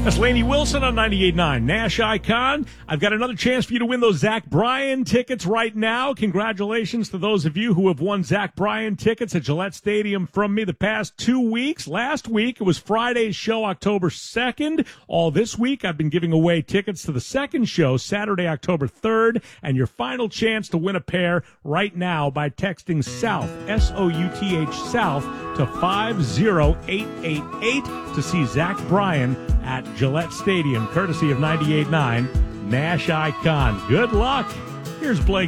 That's Lainey Wilson on 98.9 Nash Icon. I've got another chance for you to win those Zach Bryan tickets right now. Congratulations to those of you who have won Zach Bryan tickets at Gillette Stadium from me the past 2 weeks. Last week, it was Friday's show, October 2nd. All this week, I've been giving away tickets to the second show, Saturday, October 3rd. And your final chance to win a pair right now by texting SOUTH, SOUTH, SOUTH, to 50888 to see Zach Bryan at Gillette Stadium, courtesy of 98.9 Nash Icon. Good luck. Here's Blake.